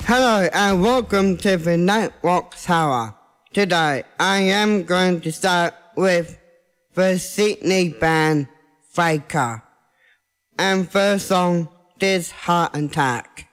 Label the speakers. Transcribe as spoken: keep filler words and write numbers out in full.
Speaker 1: Hello and welcome to the Nightwalk Tower. Today I am going to start with the Sydney band Faker and their song This Heart Attack.